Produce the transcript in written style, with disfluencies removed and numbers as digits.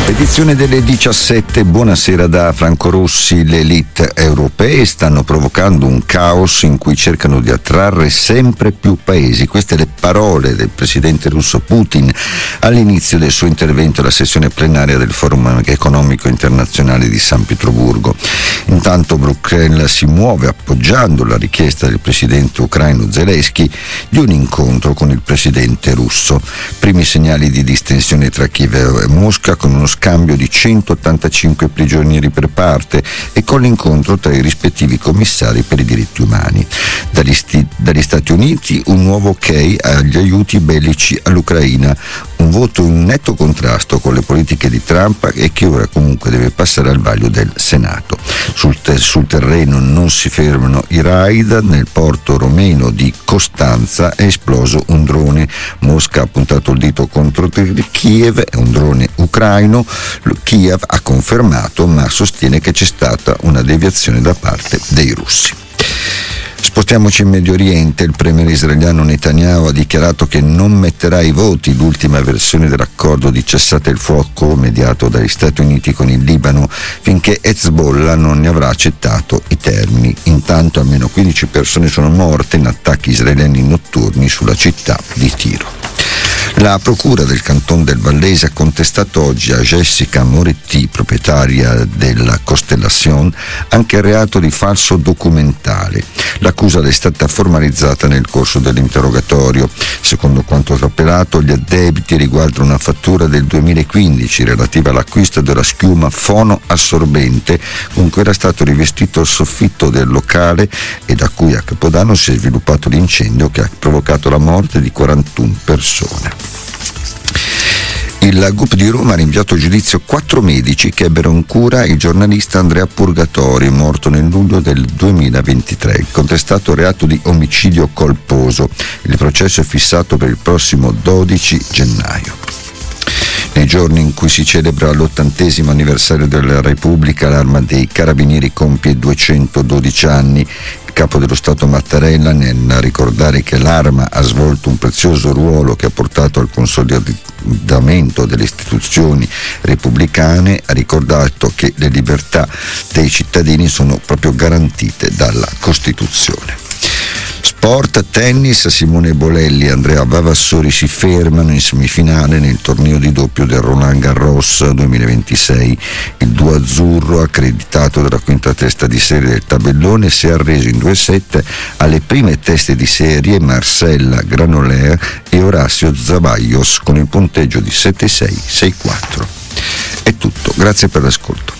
Edizione delle 17, buonasera da Franco Rossi. Le elite europee stanno provocando un caos in cui cercano di attrarre sempre più paesi. Queste le parole del presidente russo Putin all'inizio del suo intervento alla sessione plenaria del Forum economico internazionale di San Pietroburgo. Intanto Bruxelles si muove appoggiando la richiesta del presidente ucraino Zelensky di un incontro con il presidente russo. Primi segnali di distensione tra Kiev e Mosca, con uno scambio di 185 prigionieri per parte e con l'incontro tra i rispettivi commissari per i diritti umani. Dagli Stati Uniti un nuovo ok agli aiuti bellici all'Ucraina, un voto in netto contrasto con le politiche di Trump e che ora comunque deve passare al vaglio del Senato. Sul terreno non si fermano i raid. Nel porto romeno di Costanza è esploso un drone. Mosca ha puntato il dito contro Kiev, è un drone ucraino. Kiev ha confermato, ma sostiene che c'è stata una deviazione da parte dei russi. Spostiamoci in Medio Oriente. Il premier israeliano Netanyahu ha dichiarato che non metterà ai voti l'ultima versione dell'accordo di cessate il fuoco mediato dagli Stati Uniti con il Libano finché Hezbollah non ne avrà accettato i termini. Intanto almeno 15 persone sono morte in attacchi israeliani notturni sulla città di Tiro. La procura del canton del Vallese ha contestato oggi a Jessica Moretti, proprietaria della Constellation, anche il reato di falso documentale. L'accusa è stata formalizzata nel corso dell'interrogatorio. Secondo quanto appurato, gli addebiti riguardano una fattura del 2015 relativa all'acquisto della schiuma fonoassorbente con cui era stato rivestito il soffitto del locale e da cui a Capodanno si è sviluppato l'incendio che ha provocato la morte di 41 persone. Il GUP di Roma ha rinviato a giudizio 4 medici che ebbero in cura il giornalista Andrea Purgatori, morto nel luglio del 2023. Il contestato reato di omicidio colposo. Il processo è fissato per il prossimo 12 gennaio. Nei giorni in cui si celebra l'80° anniversario della Repubblica, l'Arma dei Carabinieri compie 212 anni. Il capo dello Stato Mattarella, nel ricordare che l'Arma ha svolto un prezioso ruolo che ha portato al consolidamento delle istituzioni repubblicane, ha ricordato che le libertà dei cittadini sono proprio garantite dalla Costituzione. Sport, tennis, Simone Bolelli e Andrea Vavassori si fermano in semifinale nel torneo di doppio del Roland Garros 2026. Il duo azzurro, accreditato dalla quinta testa di serie del tabellone, si è arreso in 2-7 alle prime teste di serie Marcella Granoller e Orazio Zabaglios con il punteggio di 7-6, 6-4. È tutto, grazie per l'ascolto.